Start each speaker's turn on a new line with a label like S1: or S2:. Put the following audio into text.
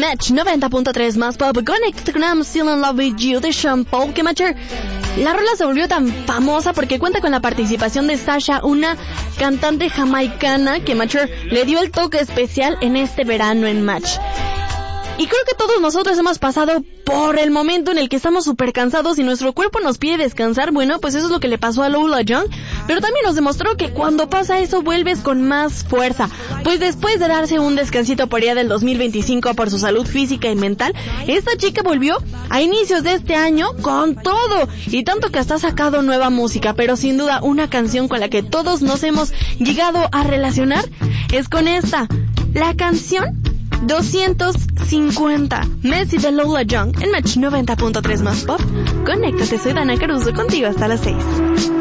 S1: Match 90.3 más pop. Connect con I'm Still in Love with You de Sean Paul. Que Matcher, la rola se volvió tan famosa porque cuenta con la participación de Sasha, una cantante jamaicana que Matcher le dio el toque especial en este verano en Match. Y creo que todos nosotros hemos pasado por el momento en el que estamos súper cansados y nuestro cuerpo nos pide descansar. Bueno, pues eso es lo que le pasó a Lola Young, pero también nos demostró que cuando pasa eso vuelves con más fuerza. Pues después de darse un descansito por allá del 2025 por su salud física y mental, esta chica volvió a inicios de este año con todo, y tanto que hasta ha sacado nueva música, pero sin duda una canción con la que todos nos hemos llegado a relacionar es con esta, la canción 250, Messi de Lola Young en Match 90.3 más pop. Conéctate, soy Dana Caruso, contigo hasta las 6.